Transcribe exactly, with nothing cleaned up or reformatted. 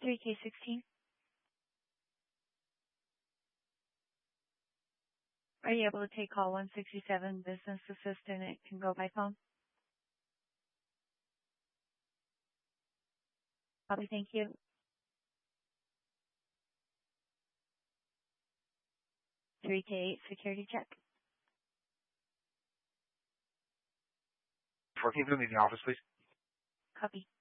three K sixteen. Are you able to take call one sixty-seven business assistant? It can go by phone. Probably. Thank you. three K eight security check. fourteenth in the office, please. Copy.